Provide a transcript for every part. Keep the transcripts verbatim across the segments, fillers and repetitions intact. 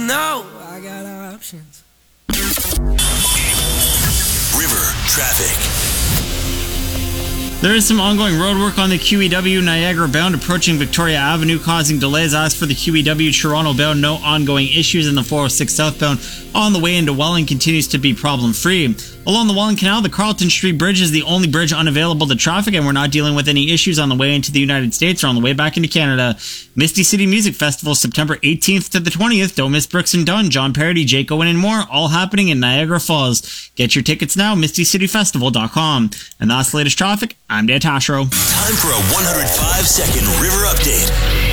know I got options. River traffic. There is some ongoing road work on the Q E W Niagara bound approaching Victoria Avenue, causing delays. As for the Q E W Toronto bound, no ongoing issues, in the four oh six southbound on the way into Welland continues to be problem-free. Along the Welland Canal, the Carleton Street Bridge is the only bridge unavailable to traffic, and we're not dealing with any issues on the way into the United States or on the way back into Canada. Misty City Music Festival, September eighteenth to the twentieth. Don't miss Brooks and Dunn, John Parody, Jake Owen, and more, all happening in Niagara Falls. Get your tickets now, misty city festival dot com. And that's the latest traffic. I'm Dan Tashro. Time for a one hundred five second River Update.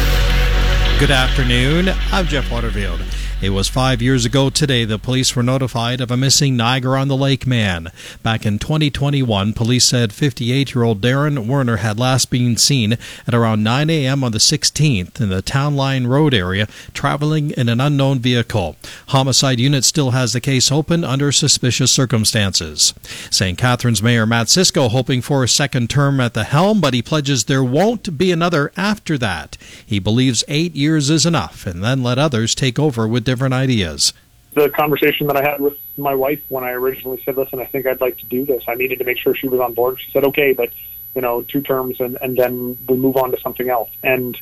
Good afternoon. I'm Jeff Waterfield. It was five years ago today the police were notified of a missing Niagara-on-the-Lake man. Back in twenty twenty-one, police said fifty-eight-year-old Darren Werner had last been seen at around nine a.m. on the sixteenth in the Town Line Road area, traveling in an unknown vehicle. Homicide unit still has the case open under suspicious circumstances. Saint Catharines Mayor Matt Cisco hoping for a second term at the helm, but he pledges there won't be another after that. He believes eight years is enough, and then let others take over with different ideas. The conversation that I had with my wife when I originally said, listen, I think I'd like to do this, I needed to make sure she was on board. She said, okay, but, you know, two terms and, and then we move on to something else. And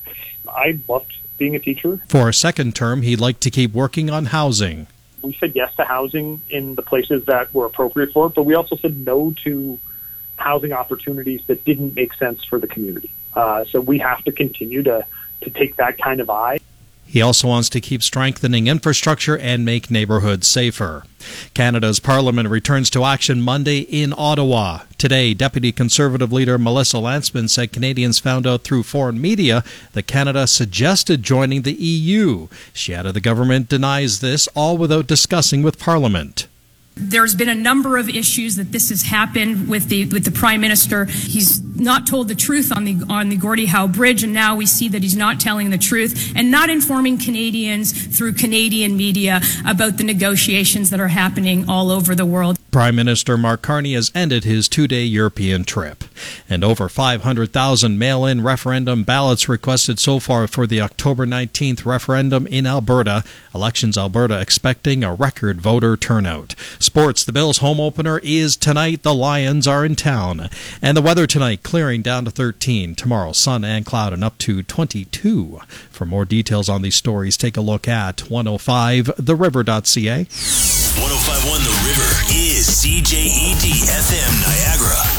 I loved being a teacher. For a second term, he'd like to keep working on housing. We said yes to housing in the places that were appropriate for it, but we also said no to housing opportunities that didn't make sense for the community. Uh, so we have to continue to, to take that kind of eye. He also wants to keep strengthening infrastructure and make neighborhoods safer. Canada's Parliament returns to action Monday in Ottawa. Today, Deputy Conservative leader Melissa Lantsman said Canadians found out through foreign media that Canada suggested joining the E U. She added the government denies this, all without discussing with Parliament. There's been a number of issues that this has happened with the with the Prime Minister. He's not told the truth on the on the Gordie Howe Bridge, and now we see that he's not telling the truth and not informing Canadians through Canadian media about the negotiations that are happening all over the world. Prime Minister Mark Carney has ended his two-day European trip. And over five hundred thousand mail-in referendum ballots requested so far for the October nineteenth referendum in Alberta. Elections Alberta expecting a record voter turnout. Sports, the Bills' home opener is tonight. The Lions are in town. And the weather tonight, clearing down to thirteen. Tomorrow, sun and cloud and up to twenty-two. For more details on these stories, take a look at one oh five the river dot c a. one oh five point one The River is C J E D F M Niagara.